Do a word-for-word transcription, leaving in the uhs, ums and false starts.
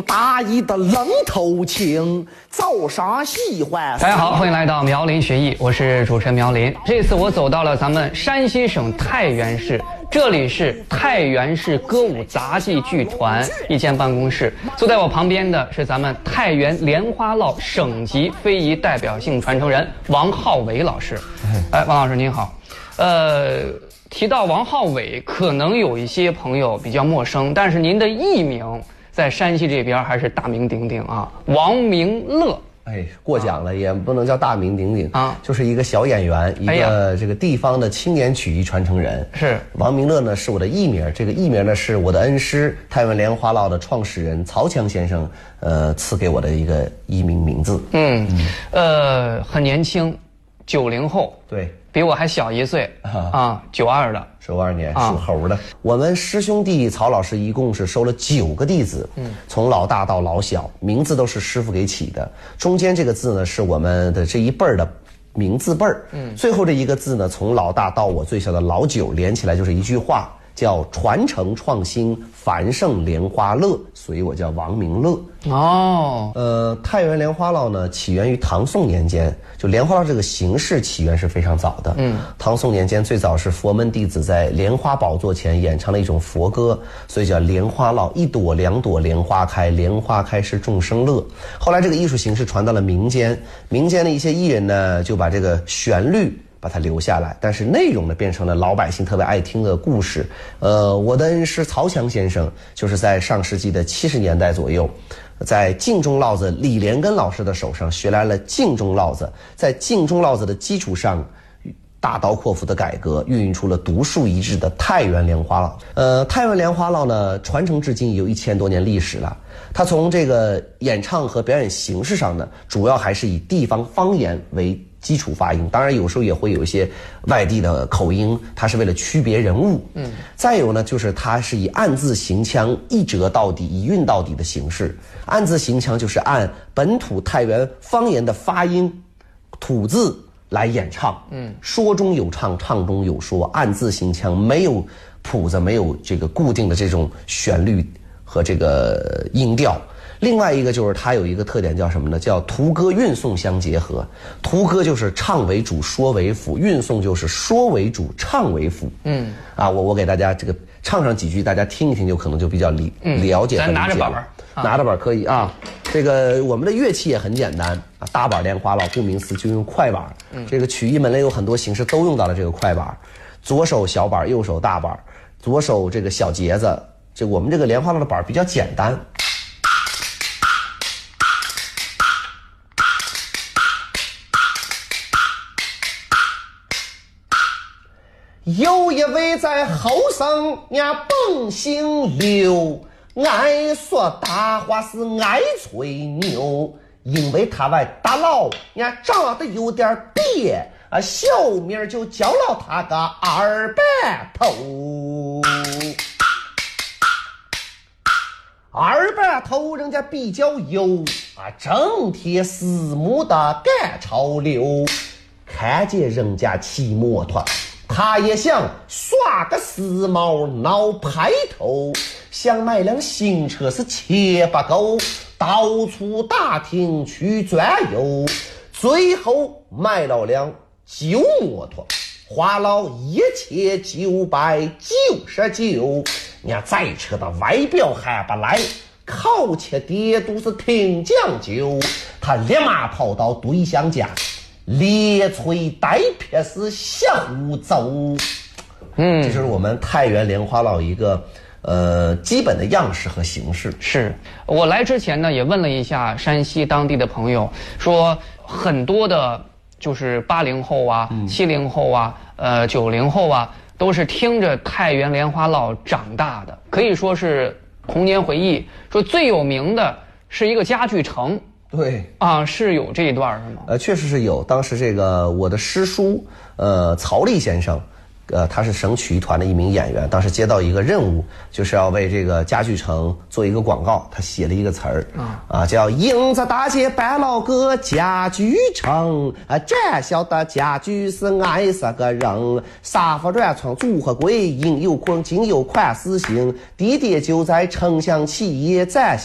大意的愣头青，找啥喜欢？ 大家好，欢迎来到苗林学艺，我是主持人苗林。这次我走到了咱们山西省太原市，这里是太原市歌舞杂技剧团一间办公室。坐在我旁边的是咱们太原莲花落省级非遗代表性传承人王浩伟老师。哎，王老师您好。呃，提到王浩伟，可能有一些朋友比较陌生，但是您的艺名在山西这边还是大名鼎鼎啊，王明乐。 哎，过奖了，啊、也不能叫大名鼎鼎啊， 就是一个小演员，一个这个地方的青年曲艺传承人。是王明乐呢，是我的艺名，这个艺名呢是我的恩师太原莲花落的创始人曹强先生，呃，赐给我的一个艺名名字。嗯， 嗯呃，很年轻，九零后。 对。 比我还小一岁啊，九二的， 九二年属猴的。我们师兄弟曹老师一共是收了九个弟子，嗯，从老大到老小，名字都是师傅给起的。中间这个字呢，是我们的这一辈儿的名字辈儿，嗯，最后这一个字呢，从老大到我最小的老九连起来就是一句话，叫传承创新，繁盛莲花乐，所以我叫王明乐。哦，呃，太原莲花落呢，起源于唐宋年间，就莲花落这个形式起源是非常早的。嗯，唐宋年间最早是佛门弟子在莲花宝座前演唱了一种佛歌，所以叫莲花落，一朵两朵莲花开，莲花开是众生乐。后来这个艺术形式传到了民间，民间的一些艺人呢，就把这个旋律把它留下来，但是内容呢变成了老百姓特别爱听的故事。呃，我的恩师曹强先生就是在上世纪的七十年代左右，在晋中烙子李连根老师的手上学来了晋中烙子，在晋中烙子的基础上大刀阔斧的改革，孕育出了独树一帜的太原莲花落。呃，太原莲花落呢，传承至今有一千多年历史了。它从这个演唱和表演形式上呢，主要还是以地方方言为基础发音，当然有时候也会有一些外地的口音，它是为了区别人物。嗯，再有呢，就是它是以按字行腔，一折到底，一韵到底的形式。按字行腔就是按本土太原方言的发音吐字来演唱。嗯，说中有唱，唱中有说，按字行腔，没有谱子，没有这个固定的这种旋律和这个音调。另外一个就是它有一个特点叫什么呢？叫图歌韵诵相结合。图歌就是唱为主，说为辅；韵诵就是说为主，唱为辅。嗯，啊，我我给大家这个唱上几句，大家听一听，就可能就比较理、嗯、了解和理解了。咱拿着板儿，啊、拿着板可以啊。这个我们的乐器也很简单啊，大板莲花落，顾名思就用快板。嗯，这个曲艺门类有很多形式都用到了这个快板，左手小板，右手大板，左手这个小节子。这我们这个莲花落的板比较简单。有一位在后生呀蹦姓刘，爱说大话是爱吹牛，因为他外大佬呀长得有点别啊，小名就叫了他个二白头。二白头人家比较优啊，整天四目的赶潮流，看见人家骑摩托，他也想耍个时髦闹派头，想买辆新车是钱不够，到处打听去转悠，最后买了辆旧摩托，花了一千九百九十九。人家载车的外表还不赖，考切爹都是挺讲究，他立马跑到对象家，连吹带撇是小胡诌。嗯，这就是我们太原莲花落一个呃基本的样式和形式。是我来之前呢，也问了一下山西当地的朋友，说很多的就是八零后啊、七零后啊、呃九零后啊，都是听着太原莲花落长大的，可以说是童年回忆。说最有名的是一个家具城。 对啊，是有这一段是吗？ 呃，确实是有。当时这个我的师叔，呃，曹立先生，呃，他是省曲艺团的一名演员，当时接到一个任务，就是要为这个家具城做一个广告，他写了一个词儿啊啊，叫迎着大街摆了个家具城啊，窄小的家具是爱死个人，沙发软床组合柜，应有空尽有款式型，地点就在城乡企业展